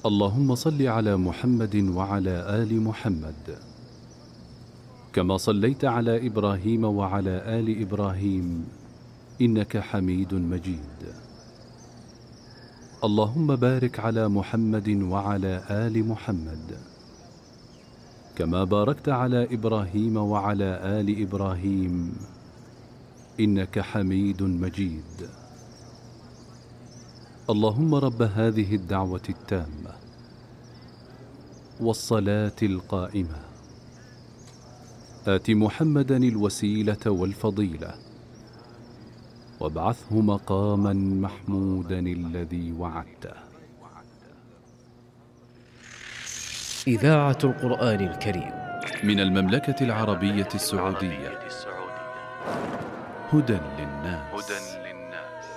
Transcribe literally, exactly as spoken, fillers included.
اللهم صل على محمد وعلى آل محمد كما صليت على إبراهيم وعلى آل إبراهيم إنك حميد مجيد. اللهم بارك على محمد وعلى آل محمد كما باركت على إبراهيم وعلى آل إبراهيم إنك حميد مجيد. اللهم رب هذه الدعوة التامة والصلاة القائمة آت محمدا الوسيلة والفضيلة وابعثه مقاما محمودا الذي وعدته. إذاعة القرآن الكريم من المملكة العربية السعودية. هدى للناس.